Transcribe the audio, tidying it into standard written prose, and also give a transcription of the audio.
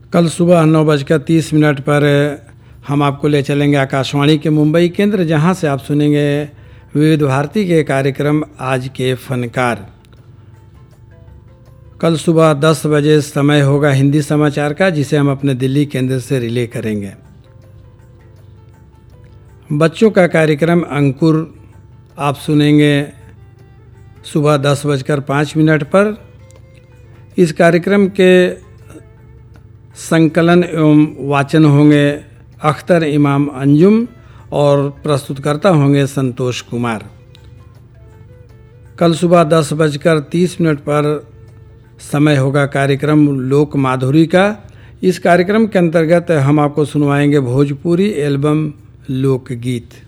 कल सुबह 9:30 पर हम आपको ले चलेंगे आकाशवाणी के मुंबई केंद्र, जहां से आप सुनेंगे विविध भारती के कार्यक्रम आज के फनकार। कल सुबह 10 बजे समय होगा हिंदी समाचार का, जिसे हम अपने दिल्ली केंद्र से रिले करेंगे। बच्चों का कार्यक्रम अंकुर आप सुनेंगे सुबह 10:05 पर। इस कार्यक्रम के संकलन एवं वाचन होंगे अख्तर इमाम अंजुम और प्रस्तुतकर्ता होंगे संतोष कुमार। कल सुबह 10:30 पर समय होगा कार्यक्रम लोक माधुरी का। इस कार्यक्रम के अंतर्गत हम आपको सुनवाएंगे भोजपुरी एल्बम लोकगीत।